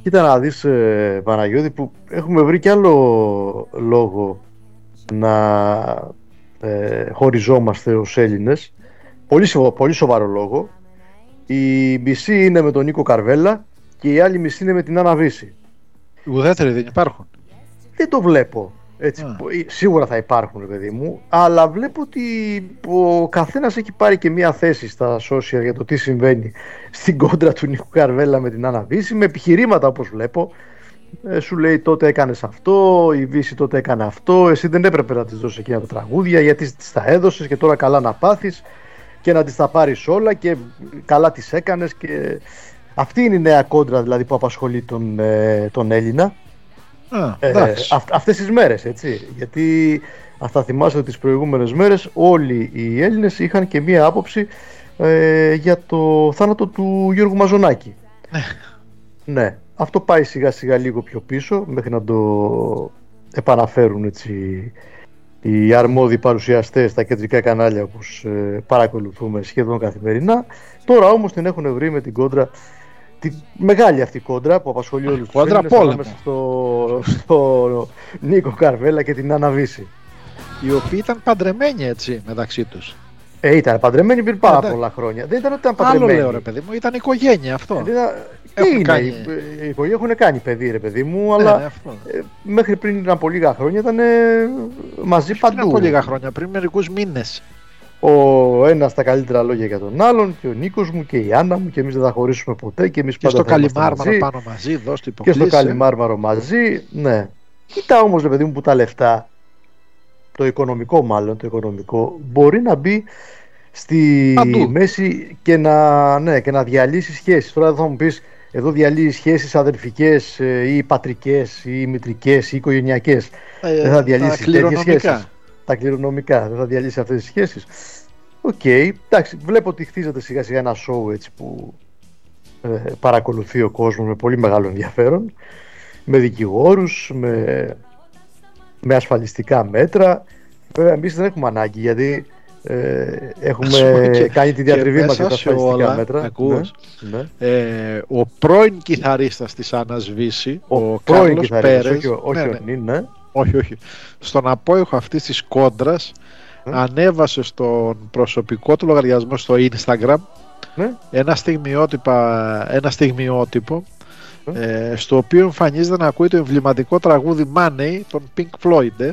Κοίτα να δεις, Παναγιώτη, που έχουμε βρει κι άλλο λόγο να χωριζόμαστε ως Έλληνες. Πολύ σοβαρό λόγο. Η μισή είναι με τον Νίκο Καρβέλα και η άλλη μισή είναι με την Άννα Βύση. Ουδέτεροι δεν υπάρχουν. Δεν το βλέπω έτσι. Σίγουρα θα υπάρχουν, παιδί μου, αλλά βλέπω ότι ο καθένας έχει πάρει και μία θέση στα social για το τι συμβαίνει στην κόντρα του Νίκου Καρβέλα με την Άννα Βύση, με επιχειρήματα, όπως βλέπω. Σου λέει τότε έκανες αυτό, η Βύση τότε έκανε αυτό, εσύ δεν έπρεπε να της δώσεις εκείνα τα τραγούδια, γιατί τις τα έδωσες και τώρα καλά να πάθεις και να τις τα πάρεις όλα και καλά τις έκανες. Και αυτή είναι η νέα κόντρα, δηλαδή, που απασχολεί τον Έλληνα αυτές τις μέρες, έτσι. Γιατί θα θυμάστε ότι τις προηγούμενες μέρες όλοι οι Έλληνες είχαν και μία άποψη για το θάνατο του Γιώργου Μαζονάκη. Ναι, αυτό πάει σιγά σιγά λίγο πιο πίσω μέχρι να το επαναφέρουν, έτσι, οι αρμόδιοι παρουσιαστές στα κεντρικά κανάλια, όπως παρακολουθούμε σχεδόν καθημερινά. Τώρα όμως την έχουν βρει με την κόντρα, τη μεγάλη αυτή κόντρα που απασχολεί όλους τους Έλληνες, ανάμεσα στο Νίκο Καρβέλα και την Άννα Βύση, οι οποίοι ήταν παντρεμένοι, έτσι, μεταξύ τους. Ήταν παντρεμένοι πριν πάρα πολλά χρόνια. Δεν ήταν ότι ήταν παντρεμένοι. Άλλο λέω, ρε παιδί μου, ήταν οικογένεια αυτό. Οι οικογένειες έχουν κάνει παιδί, ρε παιδί μου, αλλά μέχρι πριν από λίγα χρόνια ήταν μαζί παντού. Πριν από λίγα χρόνια, πριν μερικούς μήνες. Ο ένας τα καλύτερα λόγια για τον άλλον, και ο Νίκος μου και η Άννα μου, και εμείς δεν θα χωρίσουμε ποτέ. Και εμείς πάντα στο Καλιμάρμαρο πάνω μαζί, δώσ' του και στο Καλιμάρμαρο μαζί, ναι. Κοίτα όμως, ρε παιδί μου, που τα λεφτά, το οικονομικό μπορεί να μπει στη μέση και να διαλύσει σχέσεις. Τώρα δεν θα μου πεις, εδώ διαλύει σχέσεις αδερφικές ή πατρικές ή μητρικές ή οικογενειακές. Δεν θα διαλύσει τέτοιες σχέσεις. Τα κληρονομικά, δεν θα διαλύσει αυτές τις σχέσεις. Οκ, εντάξει, βλέπω ότι χτίζεται σιγά σιγά ένα show, έτσι, που παρακολουθεί ο κόσμος με πολύ μεγάλο ενδιαφέρον, με δικηγόρους, με ασφαλιστικά μέτρα. Βέβαια εμείς δεν έχουμε ανάγκη, γιατί έχουμε κάνει τη διατριβή μας για τα ασφαλιστικά μέτρα. Ο πρώην κιθαρίστας της Άννας Βύση, ο Κάρλος Πέρες, όχι. Στον απόϊχο αυτής της κόντρας, ανέβασε στον προσωπικό του λογαριασμό στο Instagram ένα στιγμιότυπο στο οποίο εμφανίζεται να ακούει το εμβληματικό τραγούδι Money των Pink Floyd.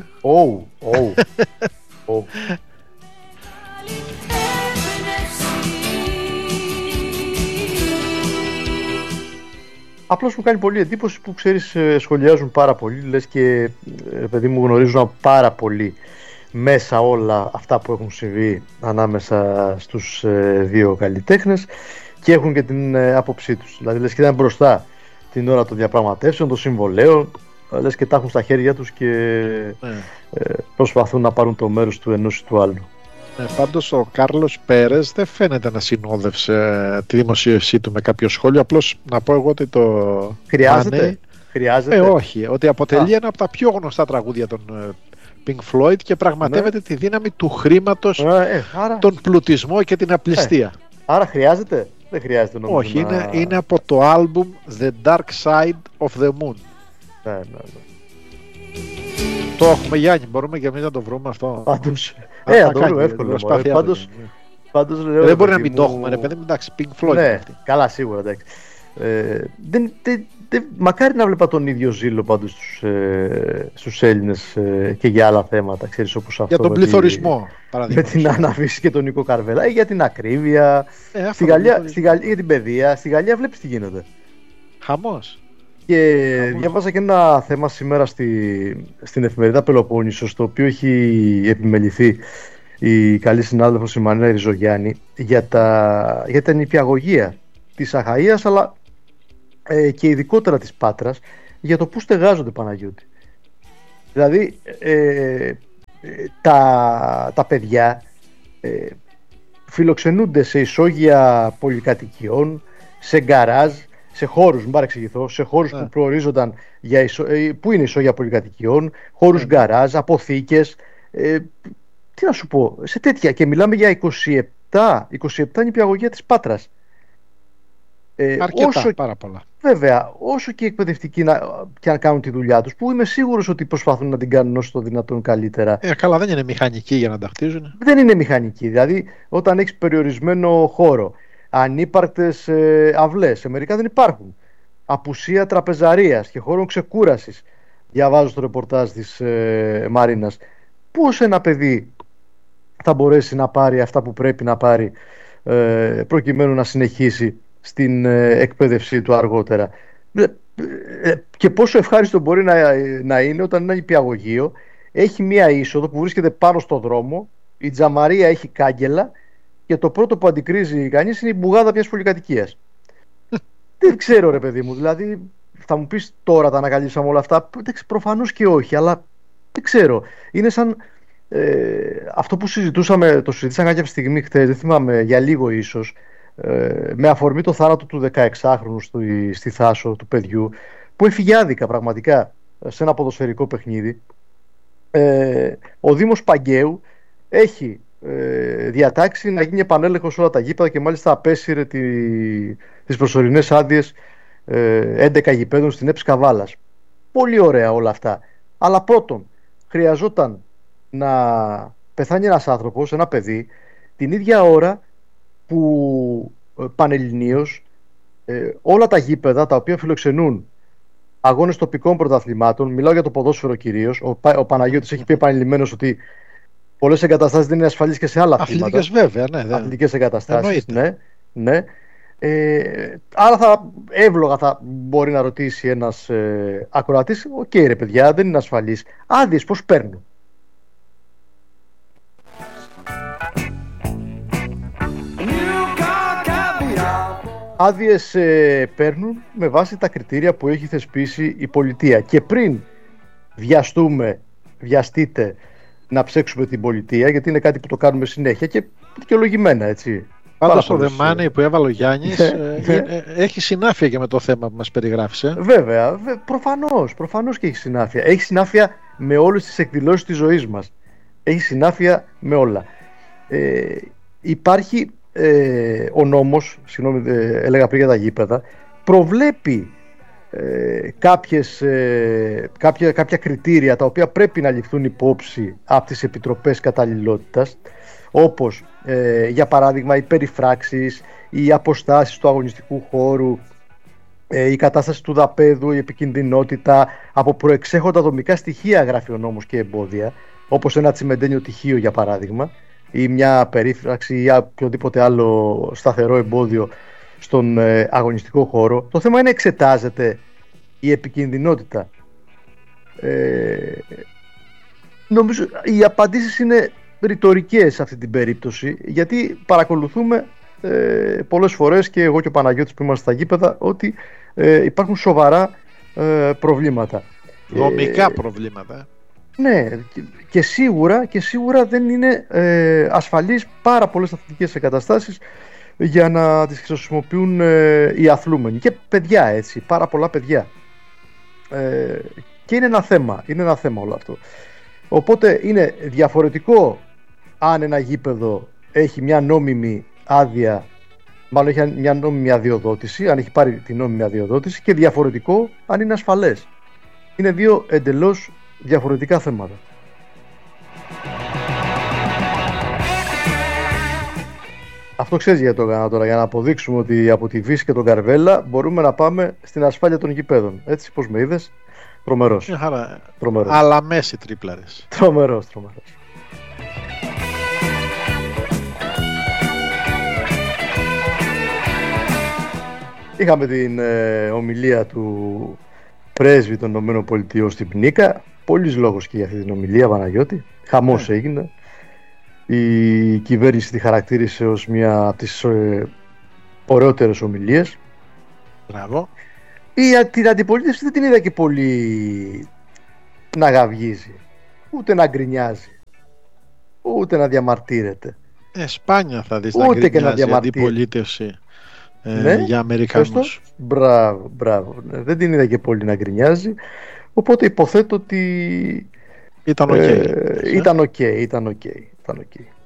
Απλώς μου κάνει πολύ εντύπωση που, ξέρεις, σχολιάζουν πάρα πολύ, λες και, παιδί μου, γνωρίζουν πάρα πολύ μέσα όλα αυτά που έχουν συμβεί ανάμεσα στους δύο καλλιτέχνες και έχουν και την άποψή τους. Δηλαδή λες και ήταν μπροστά την ώρα των διαπραγματεύσεων, των συμβολέων, λες και τα έχουν στα χέρια τους και προσπαθούν να πάρουν το μέρος του ενός ή του άλλου. Πάντως ο Κάρλος Πέρες δεν φαίνεται να συνόδευσε τη δημοσίευσή του με κάποιο σχόλιο. Απλώς να πω εγώ ότι το χρειάζεται. Όχι, ότι αποτελεί ένα από τα πιο γνωστά τραγούδια των Pink Floyd και πραγματεύεται τη δύναμη του χρήματος, τον πλουτισμό και την απληστία. Άρα χρειάζεται. Δεν χρειάζεται, νομίζω. Όχι, είναι από το album The Dark Side of the Moon. Ναι. Το έχουμε, Γιάννη, μπορούμε και εμείς να το βρούμε αυτό. Πάντως, θα το βρούμε εύκολο. Πάντως, δεν μπορεί να μην το έχουμε, ρε παιδί μου, εντάξει, Pink Floyd. Ναι, καλά, σίγουρα, εντάξει. Μακάρι να βλέπα τον ίδιο ζήλο πάντως στους Έλληνες και για άλλα θέματα, ξέρεις, όπως αυτό. Για τον πληθωρισμό, με την Άννα Βύση και τον Νίκο Καρβέλα, ή για την ακρίβεια, για την παιδεία. Στη Γαλλία βλέπεις τι γίνεται. Χαμός. Και διαβάζα και ένα θέμα σήμερα στην εφημερίδα Πελοπόννησος, το οποίο έχει επιμεληθεί η καλή συνάδελφος η Μανώλη Ριζογιάννη, για την νηπιαγωγία της Αχαΐας, αλλά και ειδικότερα της Πάτρας, για το πού στεγάζονται, Παναγιώτη. Δηλαδή τα παιδιά φιλοξενούνται σε ισόγεια πολυκατοικιών, σε γκαράζ, σε χώρους, μην παρεξηγηθώ, σε χώρους που προορίζονταν που είναι ισόγεια πολυκατοικιών, χώρους γκαράζ, αποθήκες, τι να σου πω, σε τέτοια, και μιλάμε για 27 νηπιαγωγεία της Πάτρας. Αρκετά, πάρα πολλά. Βέβαια, όσο και εκπαιδευτικοί και αν κάνουν τη δουλειά τους, που είμαι σίγουρος ότι προσπαθούν να την κάνουν όσο το δυνατόν καλύτερα. Καλά, δεν είναι μηχανικοί για να τα χτίζουν. Δεν είναι μηχανικοί. Δηλαδή, όταν έχεις περιορισμένο χώρο, ανύπαρκτες αυλές, μερικά δεν υπάρχουν. Απουσία τραπεζαρίας και χώρων ξεκούρασης. Διαβάζω στο ρεπορτάζ της Μαρίνας. Πώς ένα παιδί θα μπορέσει να πάρει αυτά που πρέπει να πάρει προκειμένου να συνεχίσει στην εκπαίδευσή του αργότερα. Και πόσο ευχάριστο μπορεί να είναι όταν ένα νηπιαγωγείο έχει μία είσοδο που βρίσκεται πάνω στο δρόμο, η τζαμαρία έχει κάγκελα και το πρώτο που αντικρίζει κανείς είναι η μπουγάδα μιας πολυκατοικίας. Δεν ξέρω, ρε παιδί μου, δηλαδή θα μου πεις τώρα τα ανακαλύψαμε όλα αυτά. Προφανώς και όχι, αλλά δεν ξέρω. Είναι σαν αυτό που συζητούσαμε, το συζητήσαμε κάποια στιγμή χθες, δεν θυμάμαι, για λίγο ίσως, με αφορμή το θάνατο του 16χρονου στη Θάσο του παιδιού, που έφυγε άδικα πραγματικά σε ένα ποδοσφαιρικό παιχνίδι. Ο Δήμος Παγκαίου έχει διατάξει να γίνει επανέλεγχος όλα τα γήπεδα και μάλιστα απέσυρε τις προσωρινές άδειες 11 γηπέδων στην ΕΠΣ Καβάλας. Πολύ ωραία όλα αυτά. Αλλά πρώτον, χρειαζόταν να πεθάνει ένας άνθρωπος, ένα παιδί, την ίδια ώρα που πανελληνίως όλα τα γήπεδα τα οποία φιλοξενούν αγώνες τοπικών πρωταθλημάτων, μιλάω για το ποδόσφαιρο κυρίως, ο Παναγιώτης έχει πει επανειλημμένος ότι πολλές εγκαταστάσεις δεν είναι ασφαλείς και σε άλλα αθλήματα. Αθλητικές βέβαια, ναι. Αθλητικές εγκαταστάσεις, ναι. Άρα εύλογα θα μπορεί να ρωτήσει ένας ακροατής, οκ, ρε παιδιά, δεν είναι ασφαλής. Άδειες πώς παίρνουν? Άδειες παίρνουν με βάση τα κριτήρια που έχει θεσπίσει η πολιτεία. Και πριν βιαστείτε να ψέξουμε την πολιτεία, γιατί είναι κάτι που το κάνουμε συνέχεια και δικαιολογημένα, έτσι. Πάντως το The Money που έβαλε ο Γιάννης έχει συνάφεια και με το θέμα που μας περιγράφησε. Βέβαια, προφανώς και έχει συνάφεια. Έχει συνάφεια με όλες τις εκδηλώσεις της ζωής μας. Έχει συνάφεια με όλα. Υπάρχει ο νόμος, συγγνώμη, έλεγα πριν για τα γήπεδα, προβλέπει κάποια κριτήρια τα οποία πρέπει να ληφθούν υπόψη από τις επιτροπές καταλληλότητας, όπως για παράδειγμα οι περιφράξεις, οι αποστάσεις του αγωνιστικού χώρου, η κατάσταση του δαπέδου, η επικινδυνότητα από προεξέχοντα δομικά στοιχεία, γράφει ο νόμος, και εμπόδια, όπως ένα τσιμεντένιο τυχείο για παράδειγμα, ή μια περίφραξη ή οποιοδήποτε άλλο σταθερό εμπόδιο στον αγωνιστικό χώρο. Το θέμα είναι εξετάζεται η επικινδυνότητα. Νομίζω οι απαντήσεις είναι ρητορικές σε αυτή την περίπτωση, γιατί παρακολουθούμε πολλές φορές, και εγώ και ο Παναγιώτης που είμαστε στα γήπεδα, ότι υπάρχουν σοβαρά προβλήματα. Δομικά προβλήματα. Ναι, και σίγουρα δεν είναι ασφαλείς πάρα πολλές αθλητικές εγκαταστάσεις για να τις χρησιμοποιούν οι αθλούμενοι. Και παιδιά, έτσι, πάρα πολλά παιδιά. Και είναι ένα θέμα όλο αυτό. Οπότε είναι διαφορετικό αν ένα γήπεδο έχει μια νόμιμη άδεια, μάλλον έχει μια νόμιμη αδειοδότηση, αν έχει πάρει την νόμιμη αδειοδότηση, και διαφορετικό αν είναι ασφαλές. Είναι δύο εντελώς διαφορετικά θέματα. Αυτό ξέρεις γιατί το έκανα τώρα, για να αποδείξουμε ότι από τη Βύση και τον Καρβέλα μπορούμε να πάμε στην ασφάλεια των γηπέδων. Έτσι, πώς με είδες? Τρομερός. Τρομερός. Αλλά μέση τρίπλαρες. Τρομερός. Είχαμε την ομιλία του πρέσβη των ΗΠΑ στην Πνίκα. Πολύς λόγος και για αυτή την ομιλία, Παναγιώτη. Χαμός έγινε. Η κυβέρνηση τη χαρακτήρισε ως μια από τις ωραιότερες ομιλίες. Μπράβο. Την αντιπολίτευση δεν την είδα και πολύ να γαυγίζει, ούτε να γκρινιάζει, ούτε να διαμαρτύρεται. Σπάνια θα δεις να γκρινιάζει η αντιπολίτευση για Αμερικανούς. Μπράβο. Δεν την είδα και πολύ να γκρινιάζει, οπότε υποθέτω ότι ήταν οκ. Ήταν οκ.